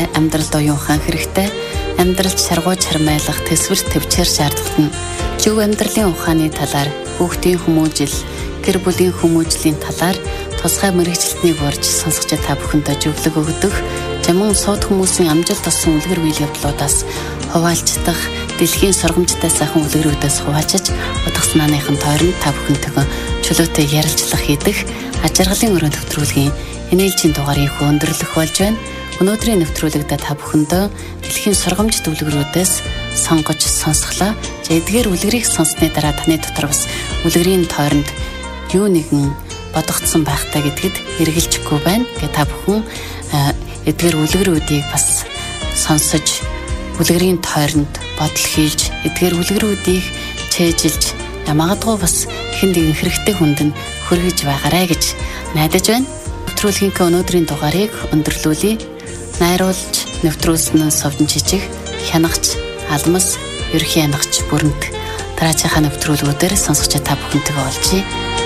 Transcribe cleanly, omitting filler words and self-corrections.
хэрэгтэй, амьдралд оюун ухаан хэрэгтэй, амьдралд шаргууж хармайлах төсвөр төвчээр шаардлагатна. Зөв амьдралын ухааны талаар, хүүхдийн хүмүүжил, гэр бүлийн хүмүүжлийн талаар тусгай мэргэжилтнийг урьж сонсогч та бүхэндээ зөвлөг өгдөг, жаман сууд хүмүүсийн амжилт олсон үлгэр үйл явдлуудаас хуваалцдаг, дэлхийн сургамжтай сайхан үлгэрүүдээс хуваалцаж, утгаснааныхын тойронд та бүхэнтэйгээ чөлөөтэй ярилцлага хийдэг ажиргалын өрөө нэвтрүүлгийн энээлжийн дугаарыг өндөрлөх болж байна. Өнөөдрийн нэвтрүүлэгтээ та бүхэндээ дэлхийн сургамжт үлгэрүүдээс сонгож сонсглоо. Эдгээр үлгэрийг сонссны дараа таны дотор бас үлгэрийн тойронд юу нэгэн бодогдсон байхтай гэдгэд эргэлжихгүй байна. Тэгээ та бүхэн эдгээр үлгэрүүдийг бас сонсож үлгэрийн тойронд бодол хийлж, эдгээр үлгэрүүдийг чэйжилж, магадгүй бас хэн нэгэн хэрэгтэй хүнд нь хүргэж байгаарэ гэж найдаж байна. Нэвтрүүлгийн өнөөдрийн дугаарыг өндөрлүүлье. Найруулж нэвтрүүлсэн нь Совдон Жижиг, хянагч Алмас, ерхий хянагч Бүрэнт. Дараачихаа нэвтрүүлгүүдээр сонсогч та бүхэнтэйгээ олжээ.